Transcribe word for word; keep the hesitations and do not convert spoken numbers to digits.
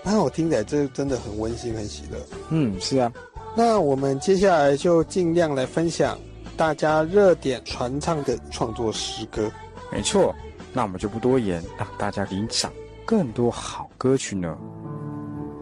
那我听起来这真的很温馨很喜乐。 嗯，是啊。 那我们接下来就尽量来分享大家热点传唱的创作诗歌。 没错，那我们就不多言，让大家欣赏更多好歌曲呢。